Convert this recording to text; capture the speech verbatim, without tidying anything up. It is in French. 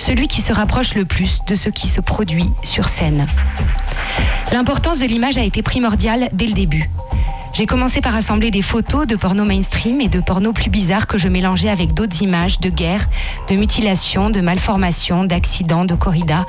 celui qui se rapproche le plus de ce qui se produit sur scène. L'importance de l'image a été primordiale dès le début. J'ai commencé par assembler des photos de porno mainstream et de porno plus bizarres que je mélangeais avec d'autres images de guerre, de mutilation, de malformation, d'accidents, de corrida,